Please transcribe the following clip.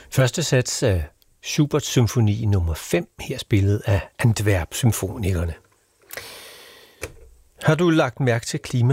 Første sats af Schubert symfoni nummer 5, her spillet af Antwerp Symfonikerne. Har du lagt mærke til